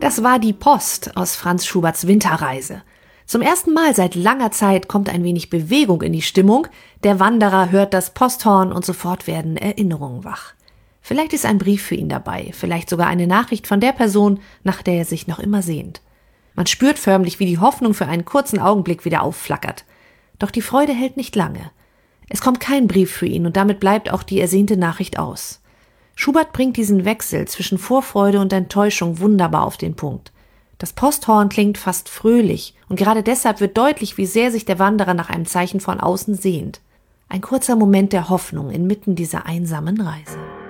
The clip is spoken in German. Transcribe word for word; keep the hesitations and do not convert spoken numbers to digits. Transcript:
Das war die Post aus Franz Schuberts Winterreise. Zum ersten Mal seit langer Zeit kommt ein wenig Bewegung in die Stimmung. Der Wanderer hört das Posthorn und sofort werden Erinnerungen wach. Vielleicht ist ein Brief für ihn dabei, vielleicht sogar eine Nachricht von der Person, nach der er sich noch immer sehnt. Man spürt förmlich, wie die Hoffnung für einen kurzen Augenblick wieder aufflackert. Doch die Freude hält nicht lange. Es kommt kein Brief für ihn und damit bleibt auch die ersehnte Nachricht aus. Schubert bringt diesen Wechsel zwischen Vorfreude und Enttäuschung wunderbar auf den Punkt. Das Posthorn klingt fast fröhlich und gerade deshalb wird deutlich, wie sehr sich der Wanderer nach einem Zeichen von außen sehnt. Ein kurzer Moment der Hoffnung inmitten dieser einsamen Reise.